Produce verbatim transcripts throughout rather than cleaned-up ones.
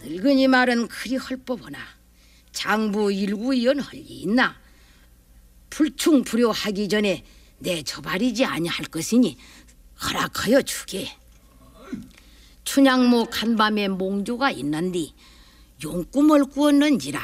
늙은이 말은 그리 헐법하나 장부 일구이연 헐리 있나. 불충불효하기 전에 내 저발이지 아니할 것이니 허락하여 주게. 춘향모 간밤에 몽조가 있는디 용꿈을 꾸었는지라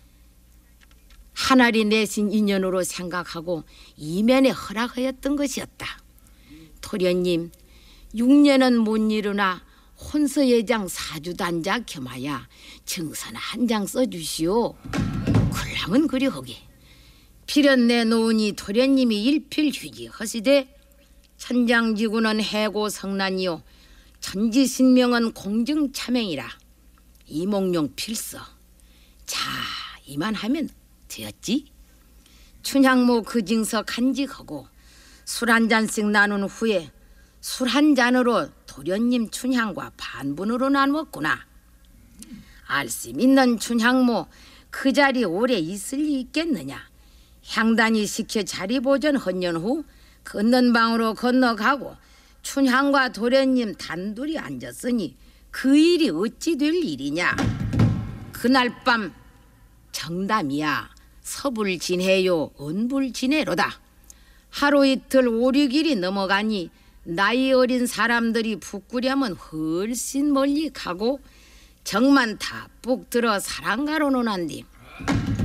하늘이 내신 인연으로 생각하고 이면에 허락하였던 것이었다. 토련님, 육 년은 못 이루나 혼서예장 사주단자 겸하야 증선 한 장 써주시오. 그러면 그리 하게. 필연 내놓으니 토련님이 일필휴지 허시되 천장지구는 해고 성난이요 천지신명은 공증차맹이라 이몽룡 필서. 자, 이만하면 되었지. 춘향모 그 징서 간직하고 술 한 잔씩 나눈 후에 술 한 잔으로 도련님 춘향과 반분으로 나누었구나. 알심 있는 춘향모 그 자리 오래 있을 리 있겠느냐. 향단이 시켜 자리 보전 헌년 후 건넌 방으로 건너가고 춘향과 도련님 단둘이 앉았으니 그 일이 어찌 될 일이냐. 그날 밤 정담이야 서불 지내요 은불 지내로다. 하루 이틀 오륙일이 넘어가니 나이 어린 사람들이 북구려면 훨씬 멀리 가고 정만 다 뿍 들어 사랑가로 노난디